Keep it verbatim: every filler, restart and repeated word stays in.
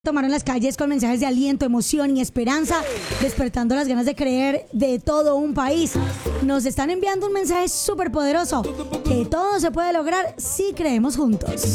Tomaron las calles con mensajes de aliento, emoción y esperanza, despertando las ganas de creer de todo un país. Nos están enviando un mensaje súper poderoso, que todo se puede lograr si creemos juntos.